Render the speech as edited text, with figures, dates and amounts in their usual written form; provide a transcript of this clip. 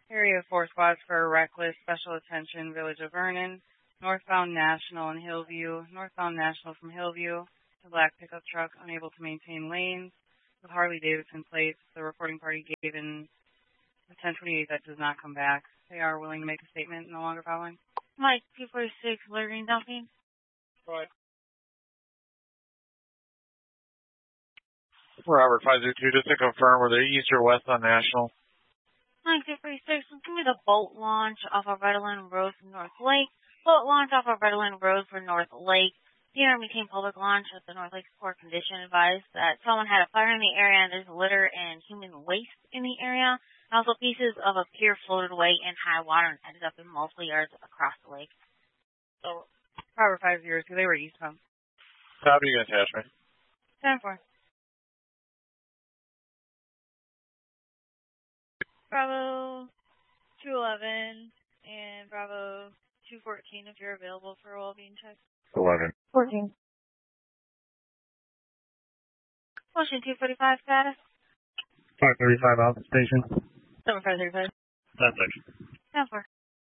Area 4 squads for reckless special attention, Village of Vernon. Northbound National in Hillview. Northbound National from Hillview. The black pickup truck unable to maintain lanes with Harley-Davidson plates. The reporting party gave in the 1028 that does not come back. They are willing to make a statement, no longer following. Mike, 246, Green Dumping. Right. Robert 502, just to confirm, were they east or west on National? Mike, 246, give me the boat launch off of Redland Road for North Lake. Boat launch off of Redland Road for North Lake. The maintain public launch at the North Lake Port Condition advised that someone had a fire in the area and there's litter and human waste in the area. And also pieces of a pier floated away in high water and ended up in multiple yards across the lake. So, Robert 502, they were eastbound. Copy, you can attach me. 10-4. Bravo 211 and Bravo 214 if you're available for a well-being check. 11. 14. Motion 245 status. 535 out the station. 7535. That's it. 10-4.